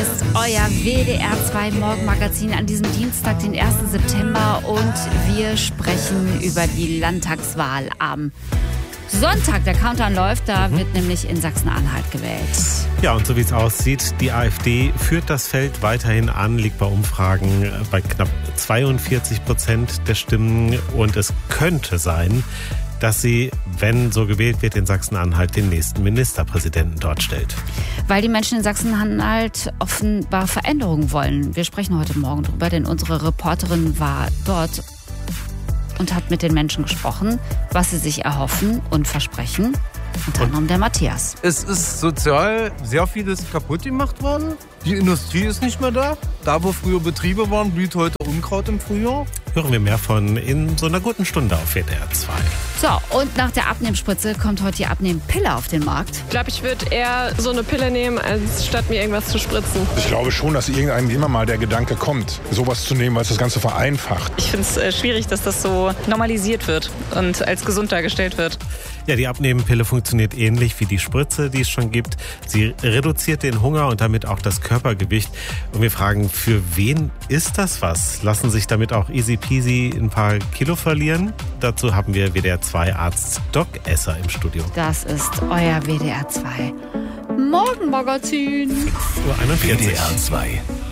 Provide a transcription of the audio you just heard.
ist euer WDR 2 Morgenmagazin an diesem Dienstag, den 1. September. Und wir sprechen über die Landtagswahl am Sonntag. Der Countdown läuft, da wird nämlich in Sachsen-Anhalt gewählt. Ja, und so wie es aussieht, die AfD führt das Feld weiterhin an, liegt bei Umfragen bei knapp 42% der Stimmen. Und es könnte sein, dass sie, wenn so gewählt wird, in Sachsen-Anhalt den nächsten Ministerpräsidenten dort stellt. Weil die Menschen in Sachsen-Anhalt offenbar Veränderungen wollen. Wir sprechen heute Morgen drüber, denn unsere Reporterin war dort und hat mit den Menschen gesprochen, was sie sich erhoffen und versprechen. Unter anderem der Matthias. Es ist sozial sehr vieles kaputt gemacht worden. Die Industrie ist nicht mehr da. Da, wo früher Betriebe waren, blüht heute Unkraut im Frühjahr. Hören wir mehr von in so einer guten Stunde auf WDR 2. So, und nach der Abnehmspritze kommt heute die Abnehmpille auf den Markt. Ich glaube, ich würde eher so eine Pille nehmen, als statt mir irgendwas zu spritzen. Ich glaube schon, dass irgendeinem immer mal der Gedanke kommt, sowas zu nehmen, weil es das Ganze vereinfacht. Ich finde es schwierig, dass das so normalisiert wird und als gesund dargestellt wird. Ja, die Abnehmpille funktioniert ähnlich wie die Spritze, die es schon gibt. Sie reduziert den Hunger und damit auch das Körpergewicht. Und wir fragen, für wen ist das was? Lassen sich damit auch easy peasy ein paar Kilo verlieren? Dazu haben wir WDR 2 Arzt Doc Esser im Studio. Das ist euer WDR 2 Morgenmagazin. 6:41 Uhr. WDR 2